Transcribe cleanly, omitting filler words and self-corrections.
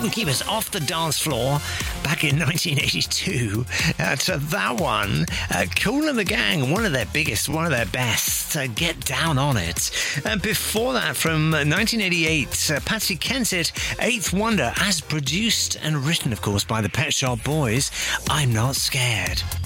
couldn't keep us off the dance floor back in 1982. To that one, Kool and the Gang, one of their biggest, one of their best. Get Down on It. And before that, from 1988, Patsy Kensit, Eighth Wonder, as produced and written, of course, by the Pet Shop Boys, I'm Not Scared.